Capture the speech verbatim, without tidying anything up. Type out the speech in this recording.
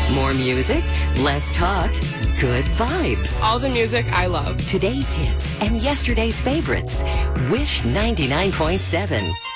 More music, less talk, good vibes. All the music I love. Today's hits and yesterday's favorites. Wish ninety-nine point seven.